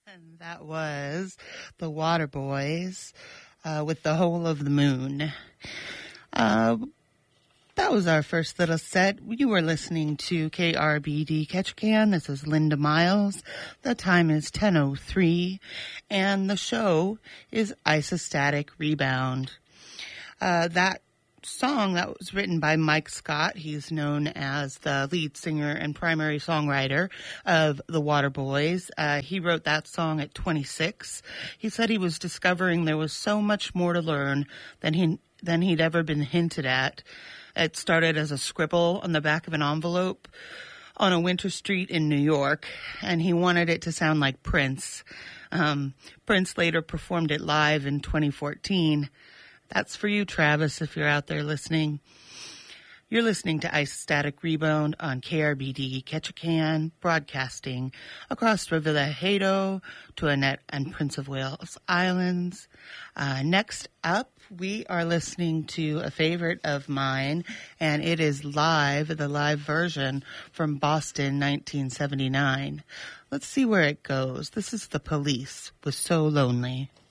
And that was the Waterboys with The Hole of the Moon. That was our first little set. You were listening to KRBD Ketchikan. This is Linda Miles. The time is 10:03, and the show is Isostatic Rebound. That song that was written by Mike Scott. He's known as the lead singer and primary songwriter of the Waterboys. He wrote that song at 26. He said he was discovering there was so much more to learn than he'd ever been hinted at. It started as a scribble on the back of an envelope on a winter street in New York, and he wanted it to sound like Prince. Prince later performed it live in 2014. That's for you, Travis, if you're out there listening. You're listening to Isostatic Rebound on KRBD Ketchikan, broadcasting across River La Hato, Tuanet, and Prince of Wales Islands. Next up, we are listening to a favorite of mine, and it is live, the live version from Boston, 1979. Let's see where it goes. This is The Police with So Lonely.